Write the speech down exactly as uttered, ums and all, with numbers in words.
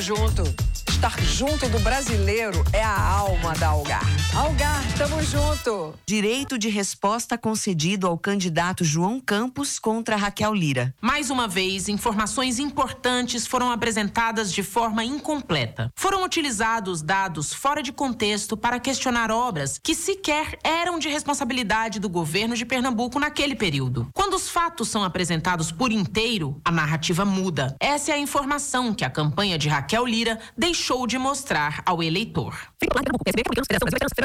junto. Estar junto do brasileiro é a alma da Algar. Algar, tamo junto. Direito de resposta concedido ao candidato João Campos contra Raquel Lira. Mais uma vez, informações importantes foram apresentadas de forma incompleta. Foram utilizados dados fora de contexto para questionar obras que sequer eram de responsabilidade do governo de Pernambuco naquele período. Quando os fatos são apresentados por inteiro, a narrativa muda. Essa é a informação que a campanha de Raquel Lira deixou de mostrar ao eleitor.